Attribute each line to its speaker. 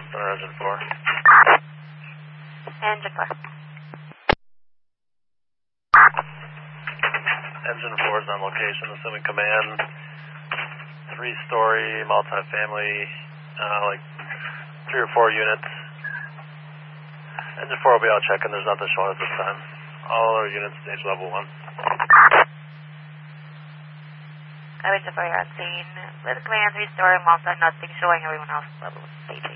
Speaker 1: Center Engine 4.
Speaker 2: Engine 4.
Speaker 1: Engine 4 is on location, assuming command. 3-story, multi-family, like 3 or 4 units. Engine 4 will be out checking, there's nothing showing at this time. All our units stage level 1.
Speaker 2: Engine 4, you're on scene. With command 3-story, multi, nothing showing, everyone else level stage 8.